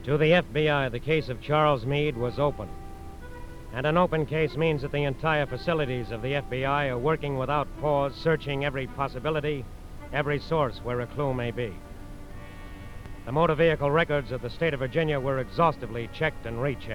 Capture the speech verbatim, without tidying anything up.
To the F B I, the case of Charles Meade was open. And an open case means that the entire facilities of the F B I are working without pause, searching every possibility, every source where a clue may be. The motor vehicle records of the state of Virginia were exhaustively checked and rechecked.